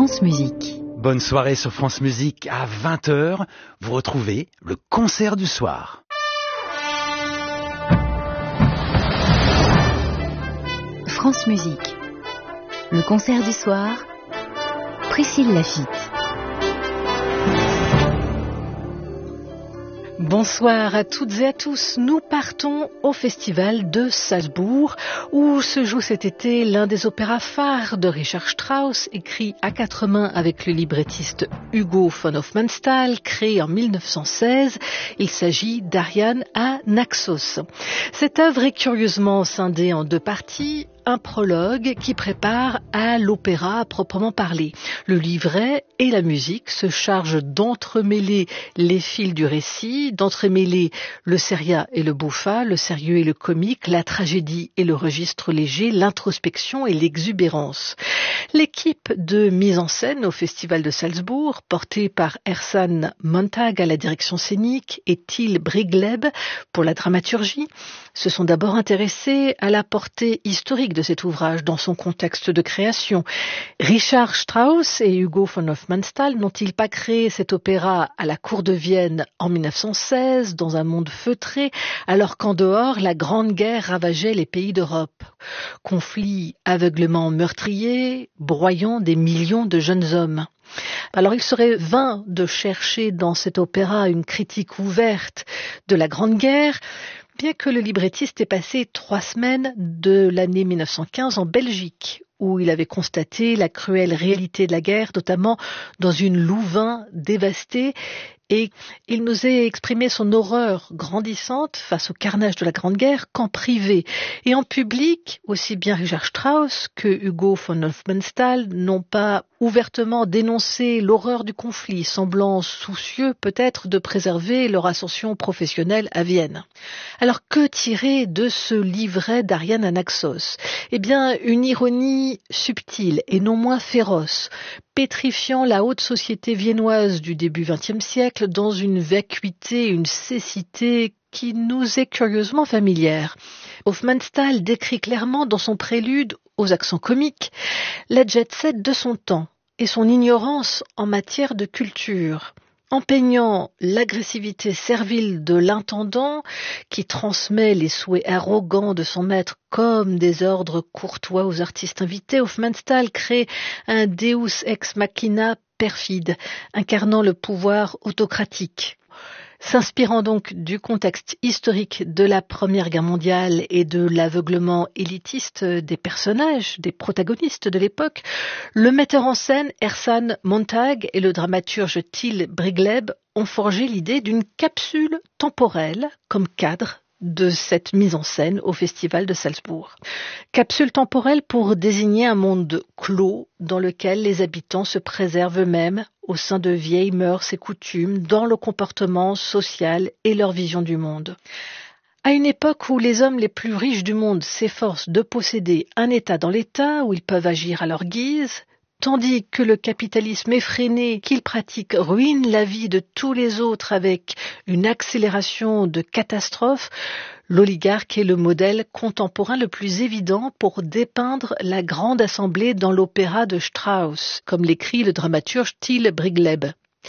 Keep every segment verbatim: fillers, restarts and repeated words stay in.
France Musique. Bonne soirée sur France Musique. À vingt heures, vous retrouvez le concert du soir. France Musique. Le concert du soir. Priscille Laffitte. Bonsoir à toutes et à tous. Nous partons au festival de Salzbourg où se joue cet été l'un des opéras phares de Richard Strauss, écrit à quatre mains avec le librettiste Hugo von Hofmannsthal, créé en mille neuf cent seize. Il s'agit d'Ariane à Naxos. Cette œuvre est curieusement scindée en deux parties. Un prologue qui prépare à l'opéra à proprement parler. Le livret et la musique se chargent d'entremêler les fils du récit, d'entremêler le seria et le buffa, le sérieux et le comique, la tragédie et le registre léger, l'introspection et l'exubérance. L'équipe de mise en scène au Festival de Salzbourg, portée par Ersan Montag à la direction scénique et Till Brigleb pour la dramaturgie, se sont d'abord intéressés à la portée historique de cet ouvrage dans son contexte de création. Richard Strauss et Hugo von Hofmannsthal n'ont-ils pas créé cet opéra à la cour de Vienne en mille neuf cent seize, dans un monde feutré, alors qu'en dehors, la Grande Guerre ravageait les pays d'Europe? Conflit aveuglement meurtrier, broyant des millions de jeunes hommes. Alors il serait vain de chercher dans cet opéra une critique ouverte de la Grande Guerre, bien que le librettiste ait passé trois semaines de l'année mille neuf cent quinze en Belgique, où il avait constaté la cruelle réalité de la guerre, notamment dans une Louvain dévastée, et il n'osait exprimer son horreur grandissante face au carnage de la Grande Guerre qu'en privé. Et en public, aussi bien Richard Strauss que Hugo von Hofmannsthal n'ont pas ouvertement dénoncé l'horreur du conflit, semblant soucieux peut-être de préserver leur ascension professionnelle à Vienne. Alors que tirer de ce livret d'Ariane à Naxos? Eh bien, une ironie subtile et non moins féroce, pétrifiant la haute société viennoise du début vingtième siècle dans une vacuité, une cécité qui nous est curieusement familière. Hofmannsthal décrit clairement dans son prélude aux accents comiques la jet-set de son temps et son ignorance en matière de culture, empeignant l'agressivité servile de l'intendant qui transmet les souhaits arrogants de son maître comme des ordres courtois aux artistes invités. Hofmannsthal crée un Deus ex machina perfide, incarnant le pouvoir autocratique. S'inspirant donc du contexte historique de la Première Guerre mondiale et de l'aveuglement élitiste des personnages, des protagonistes de l'époque, le metteur en scène Ersan Montag et le dramaturge Till Brigleb ont forgé l'idée d'une capsule temporelle comme cadre de cette mise en scène au Festival de Salzbourg. Capsule temporelle pour désigner un monde clos dans lequel les habitants se préservent eux-mêmes au sein de vieilles mœurs et coutumes, dans le comportement social et leur vision du monde. À une époque où les hommes les plus riches du monde s'efforcent de posséder un État dans l'État, où ils peuvent agir à leur guise, tandis que le capitalisme effréné qu'ils pratiquent ruine la vie de tous les autres avec une accélération de catastrophes, l'oligarque est le modèle contemporain le plus évident pour dépeindre la grande assemblée dans l'opéra de Strauss, comme l'écrit le dramaturge Till Brigleb.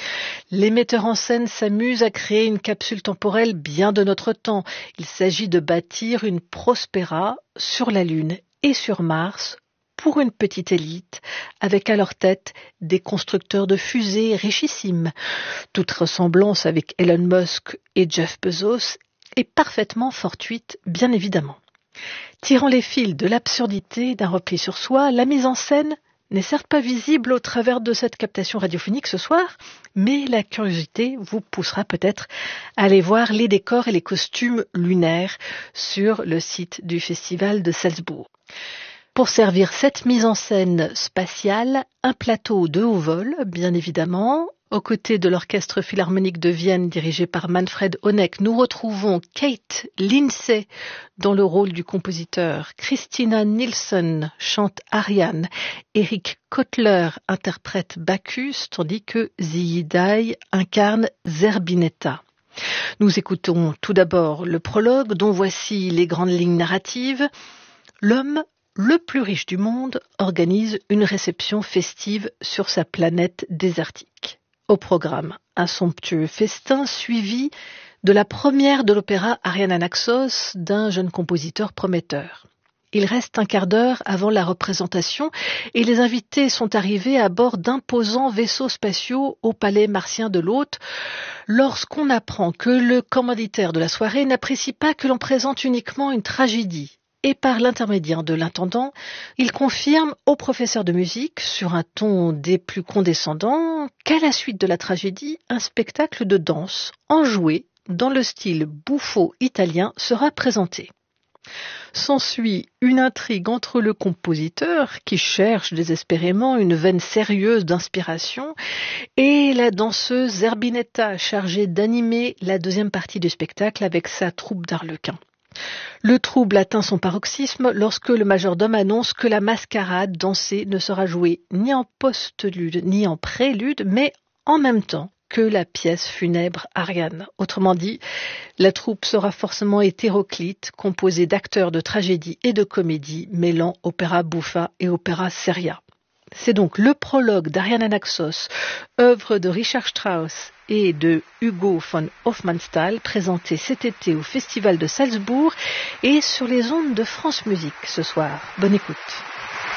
Les metteurs en scène s'amusent à créer une capsule temporelle bien de notre temps. Il s'agit de bâtir une prospera sur la Lune et sur Mars, pour une petite élite, avec à leur tête des constructeurs de fusées richissimes. Toute ressemblance avec Elon Musk et Jeff Bezos est parfaitement fortuite, bien évidemment. Tirant les fils de l'absurdité d'un repli sur soi, la mise en scène n'est certes pas visible au travers de cette captation radiophonique ce soir, mais la curiosité vous poussera peut-être à aller voir les décors et les costumes lunaires sur le site du Festival de Salzbourg. Pour servir cette mise en scène spatiale, un plateau de haut vol, bien évidemment. Aux côtés de l'Orchestre Philharmonique de Vienne, dirigé par Manfred Honeck, nous retrouvons Kate Lindsay dans le rôle du compositeur. Christina Nilsson chante Ariane. Eric Kotler interprète Bacchus, tandis que Ziyidai incarne Zerbinetta. Nous écoutons tout d'abord le prologue, dont voici les grandes lignes narratives. L'homme le plus riche du monde organise une réception festive sur sa planète désertique. Au programme, un somptueux festin suivi de la première de l'opéra Ariane Anaxos d'un jeune compositeur prometteur. Il reste un quart d'heure avant la représentation et les invités sont arrivés à bord d'imposants vaisseaux spatiaux au palais martien de l'hôte lorsqu'on apprend que le commanditaire de la soirée n'apprécie pas que l'on présente uniquement une tragédie. Et par l'intermédiaire de l'intendant, il confirme au professeur de musique, sur un ton des plus condescendants, qu'à la suite de la tragédie, un spectacle de danse enjoué dans le style buffo italien sera présenté. S'ensuit une intrigue entre le compositeur, qui cherche désespérément une veine sérieuse d'inspiration, et la danseuse Zerbinetta, chargée d'animer la deuxième partie du spectacle avec sa troupe d'arlequins. Le trouble atteint son paroxysme lorsque le majordome annonce que la mascarade dansée ne sera jouée ni en postlude ni en prélude, mais en même temps que la pièce funèbre Ariane. Autrement dit, la troupe sera forcément hétéroclite, composée d'acteurs de tragédie et de comédie, mêlant opéra buffa et opéra seria. C'est donc le prologue d'Ariane Anaxos, œuvre de Richard Strauss et de Hugo von Hofmannsthal, présenté cet été au Festival de Salzbourg et sur les ondes de France Musique ce soir. Bonne écoute.